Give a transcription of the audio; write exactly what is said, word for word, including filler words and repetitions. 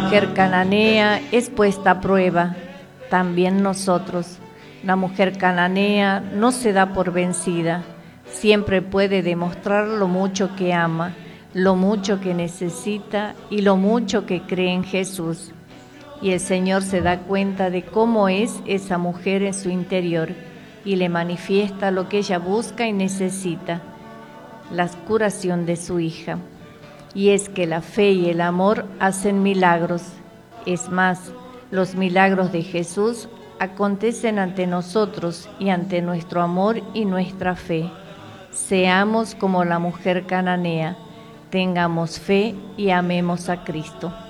mujer cananea es puesta a prueba, también nosotros. La mujer cananea no se da por vencida, siempre puede demostrar lo mucho que ama, lo mucho que necesita y lo mucho que cree en Jesús. Y el Señor se da cuenta de cómo es esa mujer en su interior y le manifiesta lo que ella busca y necesita, la curación de su hija. Y es que la fe y el amor hacen milagros. Es más, los milagros de Jesús acontecen ante nosotros y ante nuestro amor y nuestra fe. Seamos como la mujer cananea, tengamos fe y amemos a Cristo.